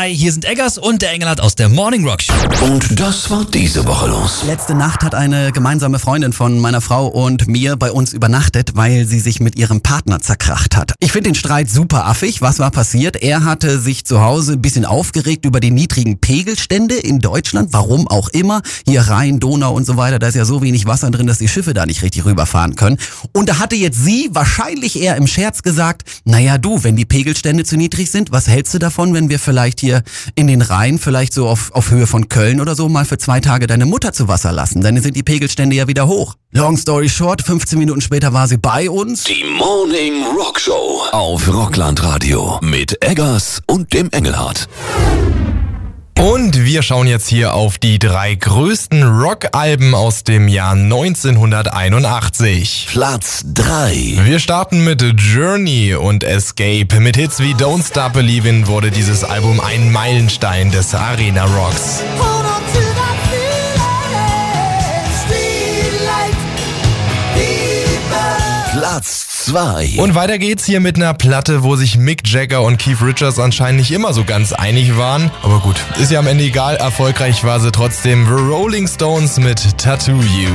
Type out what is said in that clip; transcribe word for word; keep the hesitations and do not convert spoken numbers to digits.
drei. Hier sind Eggers und der Engelhardt aus der Morning Rock Show. Und das war diese Woche los. Letzte Nacht hat eine gemeinsame Freundin von meiner Frau und mir bei uns übernachtet, weil sie sich mit ihrem Partner zerkracht hat. Ich finde den Streit super affig. Was war passiert? Er hatte sich zu Hause ein bisschen aufgeregt über die niedrigen Pegelstände in Deutschland. Warum auch immer. Hier Rhein, Donau und so weiter. Da ist ja so wenig Wasser drin, dass die Schiffe da nicht richtig rüberfahren können. Und da hatte jetzt sie wahrscheinlich eher im Scherz gesagt, naja du, wenn die Pegelstände zu niedrig sind, was hältst du davon, wenn wir vielleicht hier in den Rhein, vielleicht so auf, auf Höhe von Köln oder so, mal für zwei Tage deine Mutter zu Wasser lassen? Dann sind die Pegelstände ja wieder hoch. Long story short, fünfzehn Minuten später war sie bei uns. Die Morning Rock Show auf Rockland Radio mit Eggers und dem Engelhardt. Und wir schauen jetzt hier auf die drei größten Rock-Alben aus dem Jahr neunzehnhunderteinundachtzig. Platz drei. Wir starten mit Journey und Escape. Mit Hits wie Don't Stop Believin' wurde dieses Album ein Meilenstein des Arena-Rocks. Platz zwei. Und weiter geht's hier mit einer Platte, wo sich Mick Jagger und Keith Richards anscheinend nicht immer so ganz einig waren. Aber gut, ist ja am Ende egal, erfolgreich war sie trotzdem. The Rolling Stones mit Tattoo You.